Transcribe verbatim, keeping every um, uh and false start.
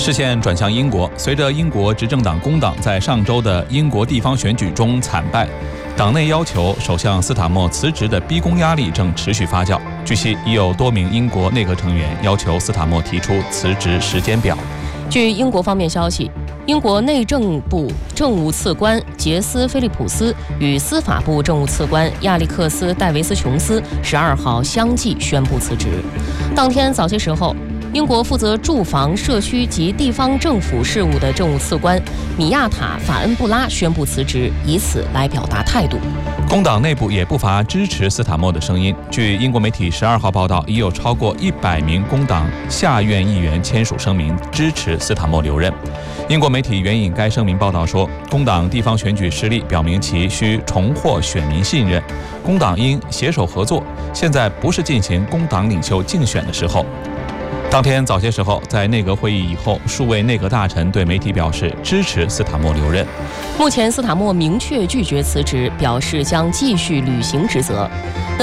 视线转向英国，随着英国执政党工党在上周的英国地方选举中惨败，党内要求首相斯塔默辞职的逼宫压力正持续发酵。据悉，已有多名英国内阁成员要求斯塔默提出辞职时间表。 据英国方面消息，英国内政部政务次官杰斯·菲利普斯与司法部政务次官亚历克斯·戴维斯·琼斯十二号相继宣布辞职。当天早些时候，英国负责住房、社区及地方政府事务的政务次官米亚塔·法恩布拉宣布辞职，以此来表达态度。 工党内部也不乏支持斯塔默的声音。据英国媒体十二号报道，已有超过一百名工党下院议员签署声明支持斯塔默留任。英国媒体援引该声明报道说，工党地方选举失利表明其需重获选民信任，工党应携手合作，现在不是进行工党领袖竞选的时候。当天早些时候，在内阁会议以后，数位内阁大臣对媒体表示支持斯塔默留任。 目前，斯塔默明确拒绝辞职，表示将继续履行职责。